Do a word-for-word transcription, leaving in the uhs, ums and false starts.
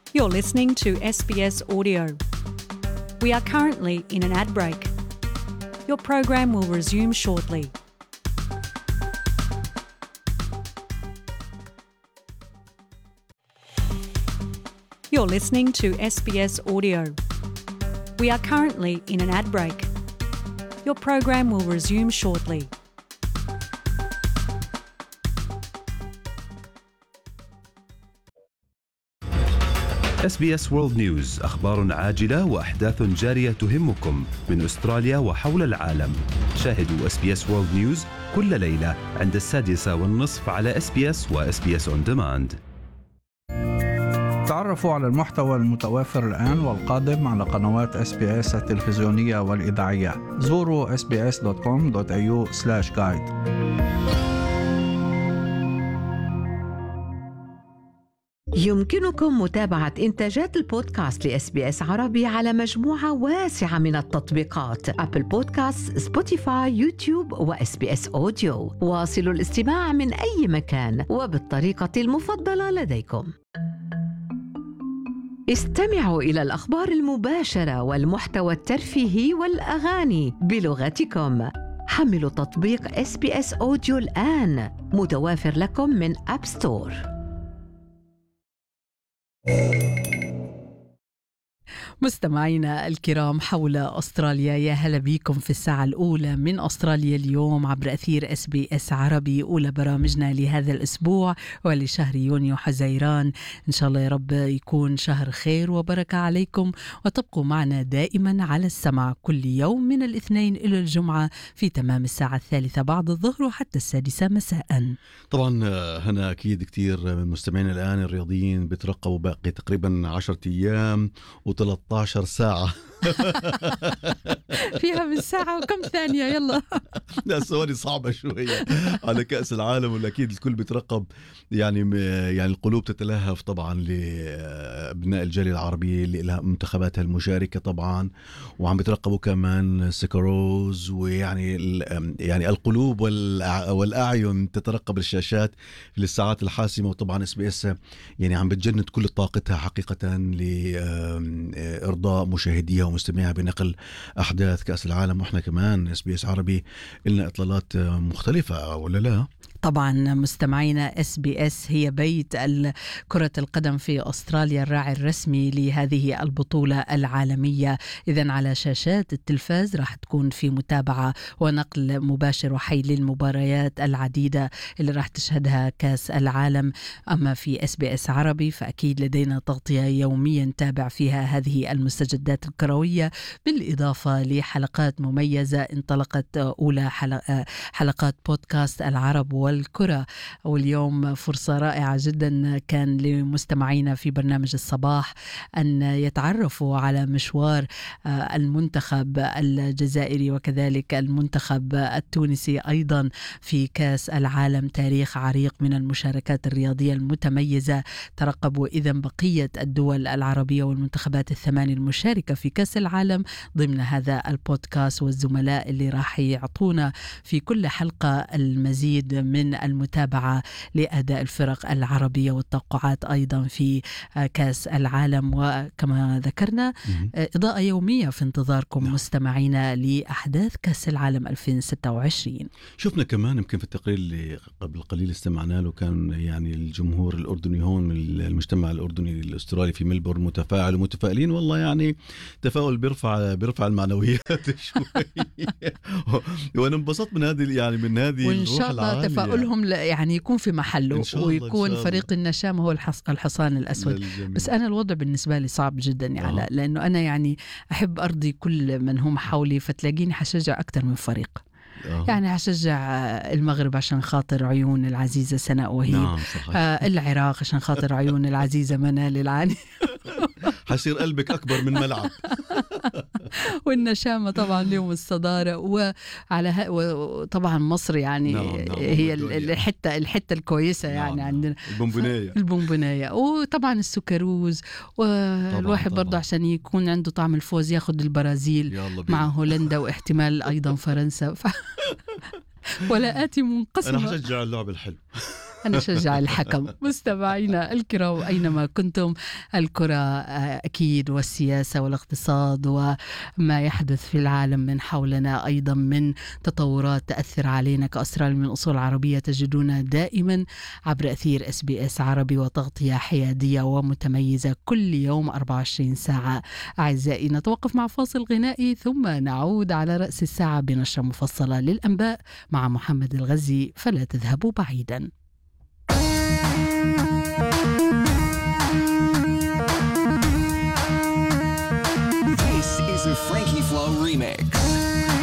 You're listening to S B S Audio. We are currently in an ad break. Your program will resume shortly. You're listening to S B S Audio. We are currently in an ad break. Your program will resume shortly. إس بي إس World News، أخبار عاجلة وأحداث جارية تهمكم من أستراليا وحول العالم. شاهدوا إس بي إس World News كل ليلة عند السادسة والنصف على إس بي إس و إس بي إس On Demand. تعرفوا على المحتوى المتوافر الآن والقادم على قنوات إس بي إس التلفزيونية والإذاعية. زوروا إس بي إس دوت كوم دوت إيه يو سلاش جايد. يمكنكم متابعة إنتاجات البودكاست لإس بي إس عربي على مجموعة واسعة من التطبيقات: أبل بودكاست، سبوتيفاي، يوتيوب وإس بي إس أوديو. واصلوا الاستماع من أي مكان وبالطريقة المفضلة لديكم. استمعوا إلى الأخبار المباشرة والمحتوى الترفيهي والأغاني بلغتكم. حملوا تطبيق إس بي إس أوديو الآن، متوافر لكم من أب ستور. مستمعينا الكرام حول أستراليا، يا هلا بيكم في الساعة الأولى من أستراليا اليوم عبر أثير إس بي إس عربي، أولى برامجنا لهذا الأسبوع ولشهر يونيو حزيران. إن شاء الله يا رب يكون شهر خير وبركة عليكم، وتبقوا معنا دائما على السمع كل يوم من الاثنين إلى الجمعة في تمام الساعة الثالثة بعد الظهر وحتى السادسة مساء. طبعا هنا أكيد كتير من مستمعين الآن الرياضيين بترقبوا باقي تقريبا عشرة أيام وثلاثة عشر ساعة فيها من ساعة وكم ثانية. يلا لا سؤالي صعبة شوية على كأس العالم، والأكيد الكل بيترقب. يعني يعني القلوب تتلهف طبعا لأبناء الجالية العربية اللي لها منتخباتها المشاركة طبعا، وعم بيترقبوا كمان سكروز، ويعني يعني القلوب والأعين تترقب الشاشات للساعات الحاسمة. وطبعا اس بي اس يعني عم بتجند كل طاقتها حقيقة لإرضاء مشاهديها ومستمعيها بنقل أحداث كأس العالم. وإحنا كمان اس بي اس عربي لنا إطلالات مختلفة ولا لا؟ طبعا مستمعينا، إس بي إس هي بيت كرة القدم في أستراليا، الراعي الرسمي لهذه البطولة العالمية. إذن على شاشات التلفاز راح تكون في متابعة ونقل مباشر وحي للمباريات العديدة اللي راح تشهدها كأس العالم. أما في إس بي إس عربي فأكيد لدينا تغطية يوميا نتابع فيها هذه المستجدات الكروية، بالإضافة لحلقات مميزة. انطلقت أولى حلقات بودكاست العرب والكرة، واليوم فرصة رائعة جدا كان لمستمعينا في برنامج الصباح أن يتعرفوا على مشوار المنتخب الجزائري وكذلك المنتخب التونسي أيضا في كأس العالم. تاريخ عريق من المشاركات الرياضية المتميزة. ترقبوا إذن بقية الدول العربية والمنتخبات الثمانية المشاركة في كأس العالم ضمن هذا البودكاست، والزملاء اللي راح يعطونا في كل حلقة المزيد من المتابعة لأداء الفرق العربية والتوقعات أيضا في كأس العالم. وكما ذكرنا إضاءة يومية في انتظاركم نعم. مستمعينا لأحداث كأس العالم ألفين وستة وعشرين. شفنا كمان يمكن في التقرير اللي قبل قليل استمعنا له، كان يعني الجمهور الأردني هون من المجتمع الأردني الأسترالي في ملبورن متفاعل ومتفائلين. والله يعني تفاؤل بيرفع بيرفع المعنويات شوي. وأنا انبسطت من هذه يعني من هذه وإن شاء الله تفاؤلهم يعني يكون في محله، ويكون فريق النشام هو الحصان الأسود. بس أنا الوضع بالنسبة لي صعب جدا يعني، آه. لأنه أنا يعني أحب أرضي كل من هم حولي، فتلاقيني حشجع أكتر من فريق. أوه. يعني حشجع المغرب عشان خاطر عيون العزيزة سناء وهيب. نعم آه العراق عشان خاطر عيون العزيزة منال العاني. حصير قلبك أكبر من ملعب. والنشامة طبعا اليوم الصدارة. وعلى ه... وطبعا مصر يعني نعم نعم هي الحتة الحتة الكويسة يعني نعم عندنا البونبونية البونبونية وطبعا السكروز. والواحد برضه عشان يكون عنده طعم الفوز ياخد البرازيل مع هولندا واحتمال أيضا فرنسا. ف... ولا آتي منقسمة. أنا حشجع اللعب الحلو. أنا شجع الحكم. مستمعينا الكرام أينما كنتم، الكرة أكيد والسياسة والاقتصاد وما يحدث في العالم من حولنا أيضا من تطورات تأثر علينا كأسترالي من أصول عربية تجدون دائما عبر أثير إس بي إس عربي وتغطية حيادية ومتميزة كل يوم أربعة وعشرين ساعة. أعزائي نتوقف مع فاصل غنائي ثم نعود على رأس الساعة بنشرة مفصلة للأنباء مع محمد الغزي، فلا تذهبوا بعيدا.